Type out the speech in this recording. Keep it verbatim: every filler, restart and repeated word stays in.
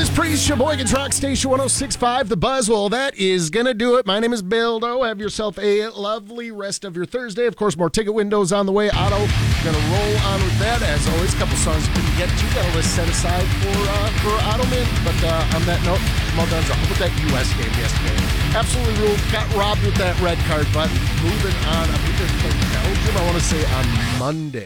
is Priest, Sheboygan's Rock Station one oh six point five, The Buzz. Well, that is going to do it. My name is Bildo. Have yourself a lovely rest of your Thursday. Of course, more ticket windows on the way. Otto, going to roll on with that. As always, a couple songs you can get to. Got a list set aside for uh, for Otto Man. But uh, on that note, Jamal Dunzo, how about that U S game yesterday? Absolutely ruled. Got robbed with that red card, but moving on. I believe they're playing Belgium, I want to say, on Monday.